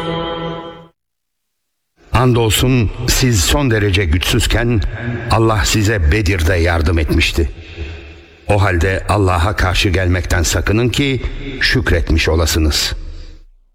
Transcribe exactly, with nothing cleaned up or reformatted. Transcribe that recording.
Andolsun siz son derece güçsüzken Allah size Bedir'de yardım etmişti. O halde Allah'a karşı gelmekten sakının ki şükretmiş olasınız.